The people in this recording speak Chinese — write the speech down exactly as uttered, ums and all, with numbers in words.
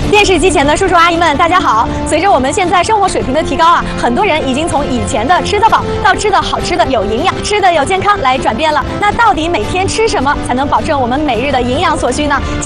电视机前的叔叔阿姨们，大家好！随着我们现在生活水平的提高啊，很多人已经从以前的吃得饱到吃的好、吃的有营养、吃的有健康来转变了。那到底每天吃什么才能保证我们每日的营养所需呢？